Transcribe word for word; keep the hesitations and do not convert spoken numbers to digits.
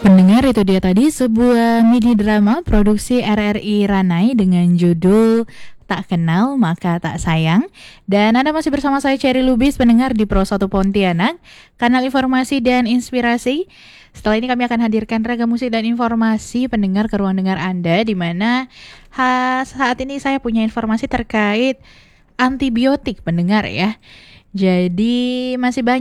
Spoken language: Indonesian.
Pendengar, itu dia tadi sebuah mini drama produksi R R I Ranai dengan judul Tak Kenal Maka Tak Sayang. Dan Anda masih bersama saya Cherry Lubis, pendengar di Pro satu Pontianak, kanal informasi dan inspirasi. Setelah ini kami akan hadirkan ragam musik dan informasi pendengar ke ruang dengar Anda, di mana ha, saat ini saya punya informasi terkait antibiotik pendengar ya. Jadi masih banyak